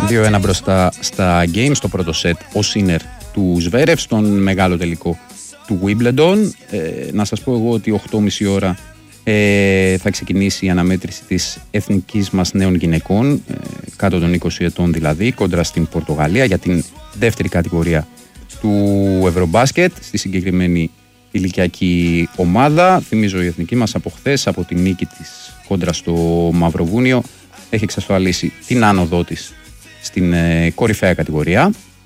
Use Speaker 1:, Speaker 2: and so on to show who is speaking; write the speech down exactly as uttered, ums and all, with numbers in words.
Speaker 1: δύο ένα μπροστά στα games, στο πρώτο σετ ο Σίνερ του Σβέρεφ στον μεγάλο τελικό του Wimbledon. Ε, να σας πω εγώ ότι οκτώ και μισή ώρα ε, θα ξεκινήσει η αναμέτρηση της εθνικής μας νέων γυναικών, ε, κάτω των είκοσι ετών δηλαδή, κόντρα στην Πορτογαλία για την δεύτερη κατηγορία του Ευρωμπάσκετ στη συγκεκριμένη ηλικιακή ομάδα. Θυμίζω η εθνική μας από χθες, από την νίκη της κόντρα στο Μαυροβούνιο, έχει εξασφαλίσει την άνοδό της στην ε, κορυφαία κατηγορία.